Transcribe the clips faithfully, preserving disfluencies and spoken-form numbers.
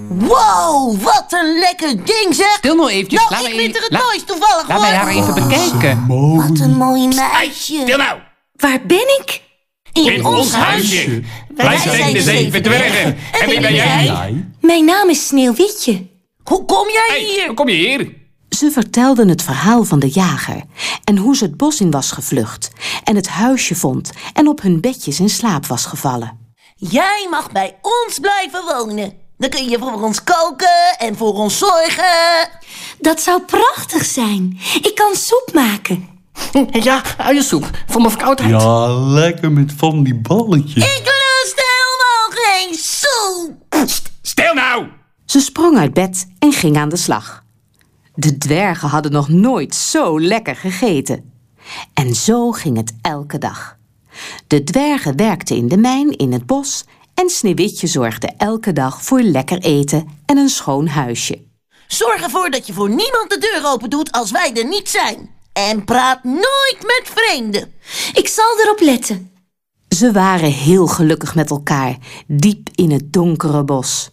Wow, wat een lekker ding zeg. Stil nou eventjes. Nou, laat ik mij vind even, er het la, mooist toevallig Laat mij haar even bekijken. Wat een mooi meisje. Stil nou. Waar ben ik? In, In ons huisje. Wij zijn de zeven dwergen. En wie ben jij? Mijn naam is Sneeuwwitje. Hoe kom jij Hey, hier? hoe kom je hier? Ze vertelden het verhaal van de jager en hoe ze het bos in was gevlucht en het huisje vond en op hun bedjes in slaap was gevallen. Jij mag bij ons blijven wonen. Dan kun je voor ons koken en voor ons zorgen. Dat zou prachtig zijn. Ik kan soep maken. Ja, uiensoep. Voor mijn verkoudheid. Ja, lekker met van die balletjes. Ik lust helemaal geen soep. Stil nou. Ze sprong uit bed en ging aan de slag. De dwergen hadden nog nooit zo lekker gegeten. En zo ging het elke dag. De dwergen werkten in de mijn in het bos en Sneeuwwitje zorgde elke dag voor lekker eten en een schoon huisje. Zorg ervoor dat je voor niemand de deur open doet als wij er niet zijn. En praat nooit met vreemden. Ik zal erop letten. Ze waren heel gelukkig met elkaar, diep in het donkere bos.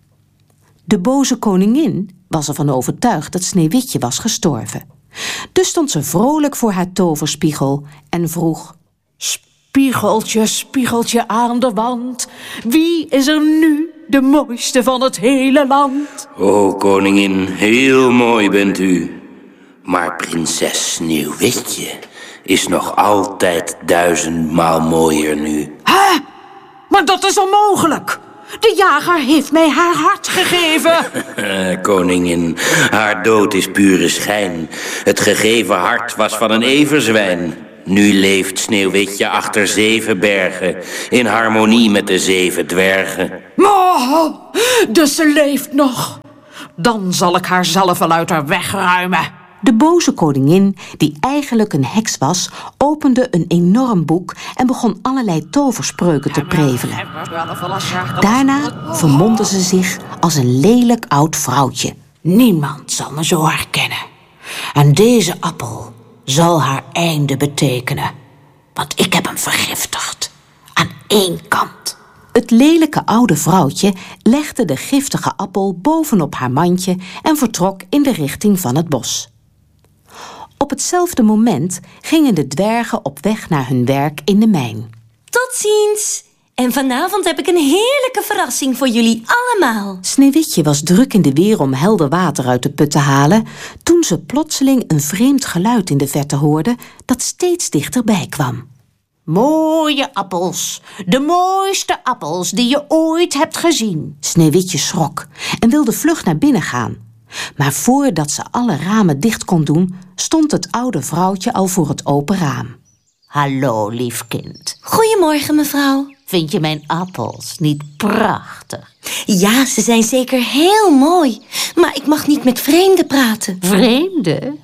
De boze koningin was ervan overtuigd dat Sneeuwwitje was gestorven. Dus stond ze vrolijk voor haar toverspiegel en vroeg: Spiegeltje, spiegeltje aan de wand, wie is er nu de mooiste van het hele land? O, koningin, heel mooi bent u. Maar prinses Sneeuwwitje is nog altijd duizendmaal mooier nu. Hè? Maar dat is onmogelijk. De jager heeft mij haar hart gegeven. Koningin, haar dood is pure schijn. Het gegeven hart was van een everzwijn. Nu leeft Sneeuwwitje achter zeven bergen, in harmonie met de zeven dwergen. Oh, dus ze leeft nog. Dan zal ik haar zelf wel uit haar weg ruimen. De boze koningin, die eigenlijk een heks was, opende een enorm boek en begon allerlei toverspreuken te prevelen. Daarna vermomde ze zich als een lelijk oud vrouwtje. Niemand zal me zo herkennen. En deze appel zal haar einde betekenen. Want ik heb hem vergiftigd. Aan één kant. Het lelijke oude vrouwtje legde de giftige appel bovenop haar mandje en vertrok in de richting van het bos. Op hetzelfde moment gingen de dwergen op weg naar hun werk in de mijn. Tot ziens. En vanavond heb ik een heerlijke verrassing voor jullie allemaal. Sneeuwwitje was druk in de weer om helder water uit de put te halen, toen ze plotseling een vreemd geluid in de verte hoorde dat steeds dichterbij kwam. Mooie appels. De mooiste appels die je ooit hebt gezien. Sneeuwwitje schrok en wilde vlug naar binnen gaan. Maar voordat ze alle ramen dicht kon doen, stond het oude vrouwtje al voor het open raam. Hallo, lief kind. Goedemorgen, mevrouw. Vind je mijn appels niet prachtig? Ja, ze zijn zeker heel mooi. Maar ik mag niet met vreemden praten. Vreemde?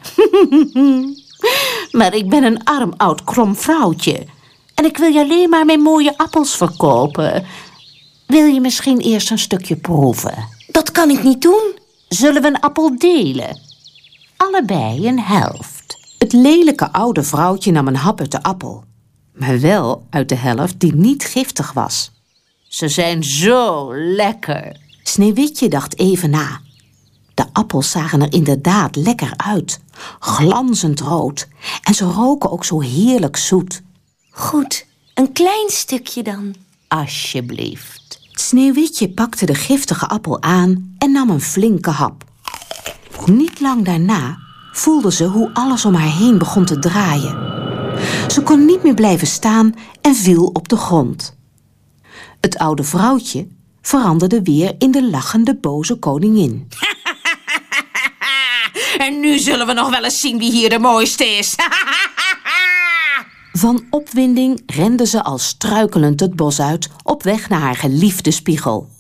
Maar ik ben een arm oud krom vrouwtje. En ik wil je alleen maar mijn mooie appels verkopen. Wil je misschien eerst een stukje proeven? Dat kan ik niet doen. Zullen we een appel delen? Allebei een helft. Het lelijke oude vrouwtje nam een hap uit de appel. Maar wel uit de helft die niet giftig was. Ze zijn zo lekker. Sneeuwwitje dacht even na. De appels zagen er inderdaad lekker uit. Glanzend rood. En ze roken ook zo heerlijk zoet. Goed, een klein stukje dan. Alsjeblieft. Sneeuwwitje pakte de giftige appel aan en nam een flinke hap. Niet lang daarna voelde ze hoe alles om haar heen begon te draaien. Ze kon niet meer blijven staan en viel op de grond. Het oude vrouwtje veranderde weer in de lachende boze koningin. En nu zullen we nog wel eens zien wie hier de mooiste is. Van opwinding rende ze al struikelend het bos uit op weg naar haar geliefde spiegel.